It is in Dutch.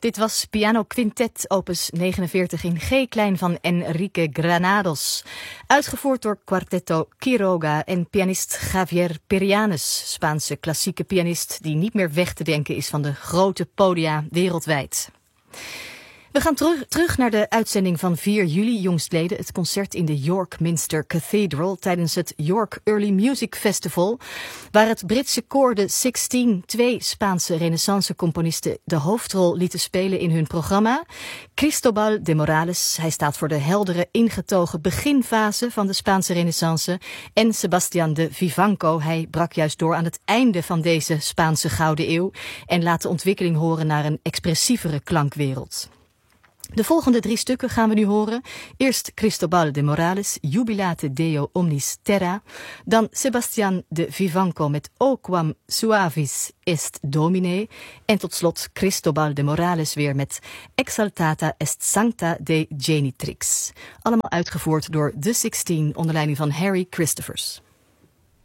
Dit was Piano Quintet, opus 49 in G-klein van Enrique Granados. Uitgevoerd door Quartetto Quiroga en pianist Javier Perianes, Spaanse klassieke pianist die niet meer weg te denken is van de grote podia wereldwijd. We gaan terug naar de uitzending van 4 juli jongstleden, het concert in de York Minster Cathedral tijdens het York Early Music Festival, waar het Britse koor de 16, 2 Spaanse renaissance-componisten de hoofdrol lieten spelen in hun programma. Cristobal de Morales, hij staat voor de heldere, ingetogen beginfase van de Spaanse renaissance, en Sebastián de Vivanco, hij brak juist door aan het einde van deze Spaanse gouden eeuw en laat de ontwikkeling horen naar een expressievere klankwereld. De volgende 3 stukken gaan we nu horen. Eerst Cristobal de Morales, Jubilate Deo Omnis Terra. Dan Sebastián de Vivanco met O Quam Suavis Est Domine. En tot slot Cristobal de Morales weer met Exaltata Est Sancta de Genitrix. Allemaal uitgevoerd door The 16 onder leiding van Harry Christophers.